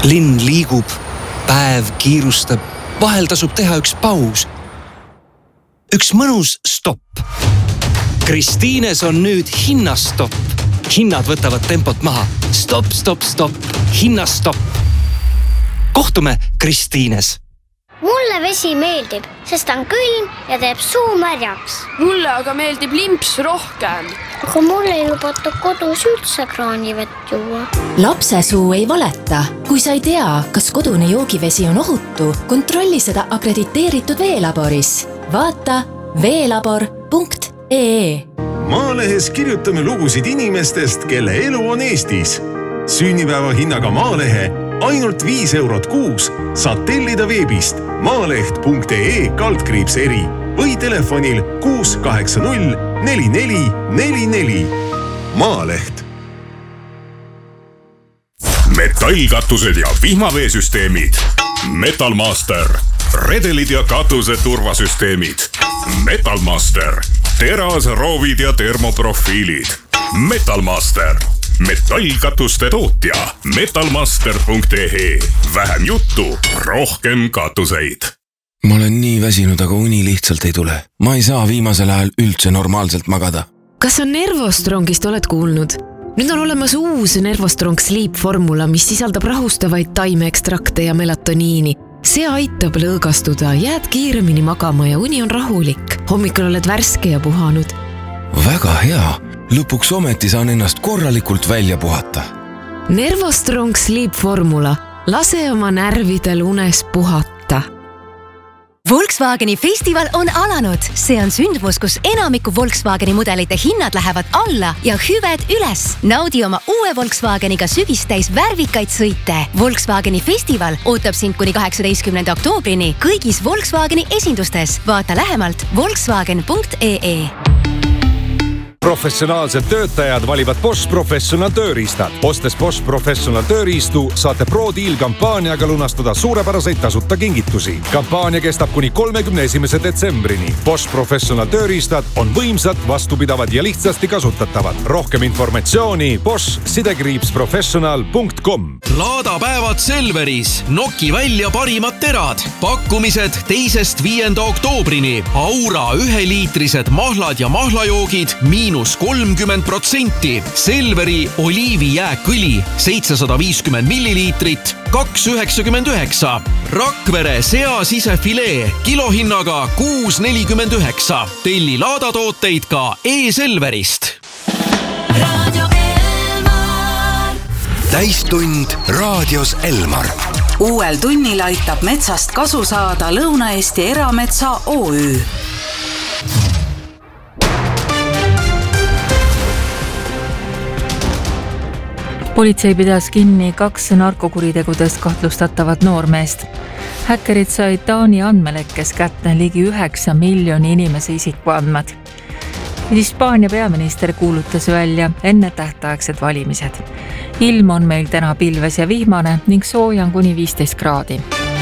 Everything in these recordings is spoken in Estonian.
Linn liigub, päev kiirustab, vahel tasub teha üks paus. Üks mõnus stopp. Kristiines on nüüd hinnastopp. Hinnad võtavad tempot maha. Stopp, stopp, stopp. Hinnastopp. Kohtume Kristiines. Mulle vesi meeldib, sest on külm ja teeb suu märjaks. Mulle aga meeldib limps rohkem. Aga mulle ei lubata kodus üldse kraanivett juua. Lapse suu ei valeta. Kui sa ei tea, kas kodune joogivesi on ohutu, kontrolli seda akrediteeritud veelaboris. Vaata veelabor.ee. Maalehes kirjutame lugusid inimestest, kelle elu on Eestis. Sünnipäeva hinnaga Maalehe ainult 5 eurot kuus saad tellida veebist maaleht.ee/eri või telefonil 680 4444. Maaleht. Metallkatused ja vihmaveesüsteemid. Metalmaster. Redelid ja katuse turvasüsteemid. Metalmaster. Teras, roovid ja termoprofiilid. Metalmaster. Metallkatuste tootja. Metalmaster.ee. Vähem juttu, rohkem katuseid. Ma olen nii väsinud, aga uni lihtsalt ei tule. Ma ei saa viimasel ajal üldse normaalselt magada. Kas on Nervostrongist oled kuulnud? Nüüd on olemas uus Nervostrong Sleep formula, mis sisaldab rahustavaid taimeekstrakte ja melatoniini. See aitab lõõgastuda, jääd kiiremini magama ja uni on rahulik. Hommikul oled värske ja puhanud. Väga hea. Lõpuks ometi saan ennast korralikult välja puhata. Nervostrong Sleep formula. Lase oma närvidel unes puhata. Volkswageni festival on alanud. See on sündmus, kus enamiku Volkswageni mudelite hinnad lähevad alla ja hüved üles. Naudi oma uue Volkswageniga sügistäis värvikaid sõite. Volkswageni festival ootab sind kuni 18. oktoobrini kõigis Volkswageni esindustes. Vaata lähemalt volkswagen.ee. Professionaalsed töötajad valivad Bosch Professional tööriistad. Ostes Bosch Professional tööriistu saate Pro-Deal kampaaniaga lunastada suurepäraseid tasuta kingitusi. Kampaania kestab kuni 31. detsembrini. Bosch Professional tööriistad on võimsad, vastupidavad ja lihtsasti kasutatavad. Rohkem informatsiooni bosch-professional.com. Laadapäevad Selveris. Noki välja parimad terad. Pakkumised 2.–5. oktoobrini. Aura 1-liitrised mahlad ja mahlajoogid -30%. Selveri oliivijääkõli 750 milliliitrit, 2,99. Rakvere seasisefilee kilohinnaga 6,49. Telli laadatooteid ka e-Selverist. Täistund raadios Elmar. Uuel tunnil aitab metsast kasu saada Lõuna-Eesti Erametsa OÜ. Politsei pidas kinni 2 narkokuritegudest kahtlustatavat noormeest. Häkkerid said Taani andmelekkes kätte ligi 9 miljoni inimese isikuandmed. Hispaania peaminister kuulutas välja enne tähtaegsed valimised. Ilm on meil täna pilves ja vihmane ning sooja on kuni 15 kraadi.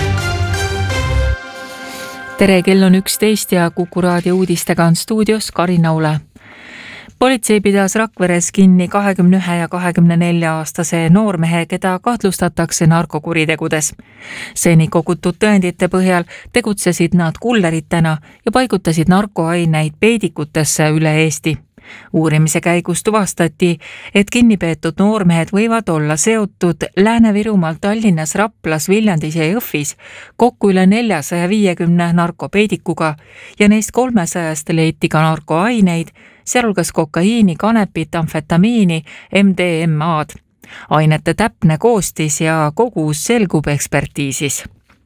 Tere, kell on 11 ja Kuku raadio uudistega on stuudios Karin Aule. Politsei pidas Rakveres kinni 21 ja 24-aastase noormehe, keda kahtlustatakse narkokuritegudes. Seni kogutud tõendite põhjal tegutsesid nad kulleritena ja paigutasid narkoaineid peedikutesse üle Eesti. Uurimise käigus tuvastati, et kinnipeetud noormehed võivad olla seotud Lääne-Virumaal, Tallinnas, Raplas, Viljandis ja Jõhvis kokku üle 450 narkopeedikuga ja neist 300 leiti ka narkoaineid, sealhulgas kokaiini, kanepit, amfetamiini, MDMA-d. Ainete täpne koostis ja kogus selgub ekspertiisis.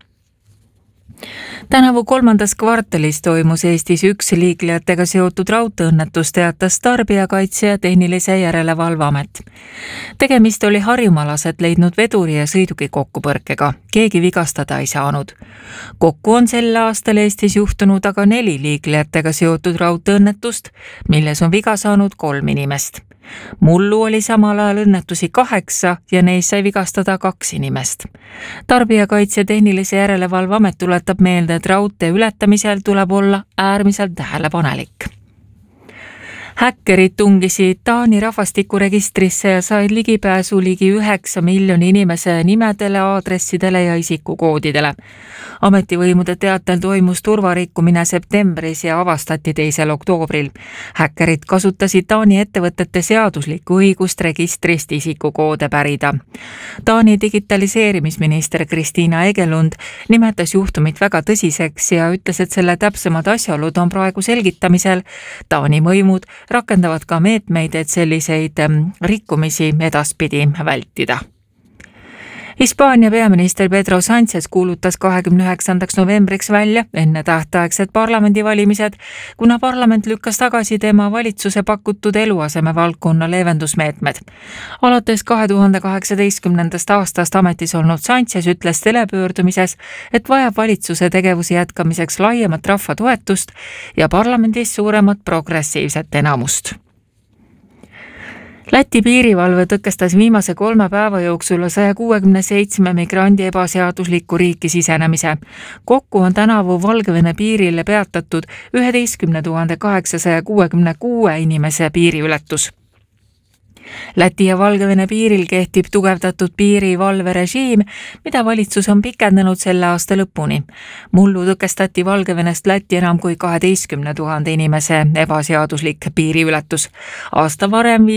Tänavu 3. kvartalis toimus Eestis 1 liiklejatega seotud raudteeõnnetus, teatas Tarbijakaitse ja Tehnilise Järelevalveamet. Tegemist oli harjumaalaselt leidnud veduri ja sõiduki kokkupõrkega. Keegi vigastada ei saanud. Kokku on sel aastal Eestis juhtunud aga 4 liiklejatega seotud raudteeõnnetust, milles on viga saanud 3 inimest. Mullu oli samal ajal õnnetusi 8 ja neis sai vigastada 2 inimest. Tarbijakaitse Tehnilise Järelevalveamet tuletab meelde, et raudtee ületamisel tuleb olla äärmiselt tähelepanelik. Häkkerid tungisid Taani rahvastikuregistrisse ja said ligipääsu ligi 9 miljoni inimese nimedele, aadressidele ja isikukoodidele. Ametivõimude teatel toimus turvarikkumine septembris ja avastati 2. oktoobril. Häkkerid kasutasid Taani ettevõtete seaduslikku õigust registrist isikukoode pärida. Taani digitaliseerimisminister Kristiina Egelund nimetas juhtumit väga tõsiseks ja ütles, et selle täpsemad asjaolud on praegu selgitamisel. Taani võimud rakendavad ka meetmeid, et selliseid rikkumisi edaspidi vältida. Hispaania peaminister Pedro Sánchez kuulutas 29. novembriks välja enne tähtaegsed parlamendivalimised, kuna parlament lükkas tagasi tema valitsuse pakutud eluaseme valdkonna leevendusmeetmed. Alates 2018. aastast ametis olnud Sánchez ütles telepöördumises, et vajab valitsuse tegevuse jätkamiseks laiemat rahva toetust ja parlamendis suuremat progressiivset enamust. Läti piirivalve tõkestas viimase 3 päeva jooksul 167 migrandi ebaseaduslikku riiki sisenemise. Kokku on tänavu Valgevene piirile peatatud 11 866 inimese piiriületus. Läti ja Valgevene piiril kehtib tugevdatud piirivalverežiim, mida valitsus on pikendanud selle aasta lõpuni. Mullu tõkestati Valgevenest Läti enam kui 12 000 inimese ebaseaduslik piiriületus. Aasta varem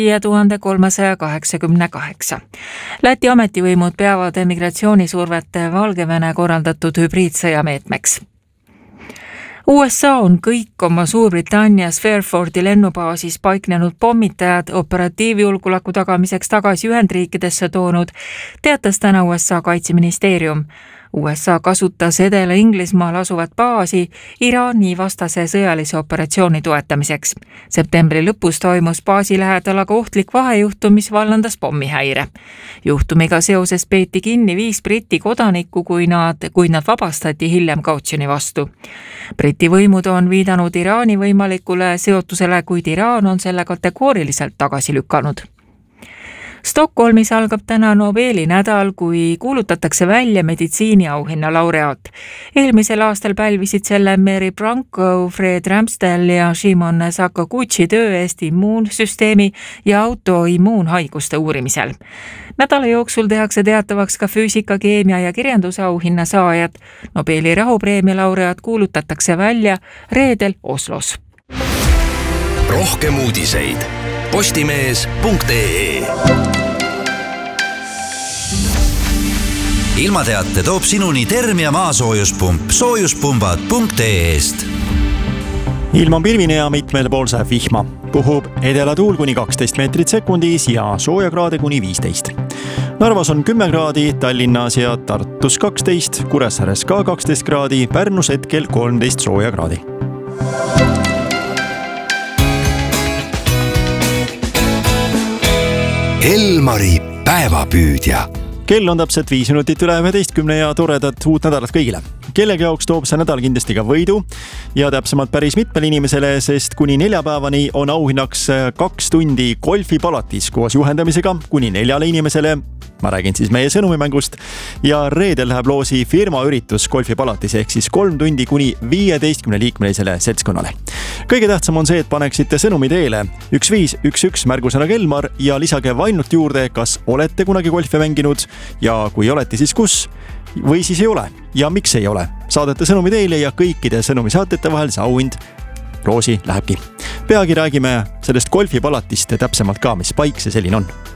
5388. Läti ametivõimud peavad emigratsioonisurvet Valgevene korraldatud hübriidsõjameetmeks. USA on kõik oma Suurbritannias Fairfordi lennubaasis paiknenud pommitajad operatiivjulgeoleku tagamiseks tagasi Ühendriikidesse toonud, teatas täna USA kaitseministeerium. USA kasutas Edela-Inglismaal asuvat baasi Iraani vastase sõjalise operatsiooni toetamiseks. Septembri lõpus toimus baasi lähedal aga ohtlik vahejuhtum, mis vallandas pommihäire. Juhtumiga seoses peeti kinni 5 Briti kodanikku, kui nad vabastati hiljem kautsjoni vastu. Briti võimud on viidanud Iraani võimalikule seotusele, kuid Iraan on selle kategooriliselt tagasi lükanud. Stockholmis algab täna Nobeli nädal, kui kuulutatakse välja meditsiiniauhinna laureaat. Eelmisel aastal pälvisid selle Mary Branko, Fred Ramsdell ja Shimon Sakaguchi töö eest immuunsüsteemi ja autoimmuunhaiguste uurimisel. Nädala jooksul tehakse teatavaks ka füüsika, keemia ja kirjandusauhinna saajad. Nobeli rahupreemia laureaat kuulutatakse välja reedel Oslos. Rohkem uudiseid postimees.ee. Ilmateate toob sinuni Termia maasoojuspump soojuspumbad.ee-st. Ilm on pilvine ja mitmel pool sajab vihma. Puhub edelatuul kuni 12 meetrit sekundis ja soojakraade kuni 15. Narvas on 10 kraadi, Tallinnas ja Tartus 12, Kuressaares ka 12 kraadi, Pärnus hetkel 13 soojakraadi. Elmari päevapüüdja. Kell on täpselt 5 minutit üle 11 ja toredat uut nädalat kõigile. Kellegi jaoks toob see nädal kindlasti ka võidu ja täpsemalt päris mitmele inimesele, sest kuni 4 päevani on auhinnaks 2 tundi golfipalatis koos juhendamisega kuni 4 inimesele. Ma räägin siis meie sõnumimängust ja reedel läheb loosi firma üritus golfipalatis ehk siis 3 tundi kuni 15-liikmelisele seltskonnale. Kõige tähtsam on see, et paneksite sõnumi teele 1511 märgusena Kelmar ja lisage ainult juurde, kas olete kunagi golfi mänginud ja kui olete, siis kus või siis ei ole ja miks ei ole. Saadete sõnumi teile ja kõikide sõnumisaatete vahel see auhind Roosi lähebki. Peagi räägime sellest golfipalatist täpsemalt ka, mis paik see selline on.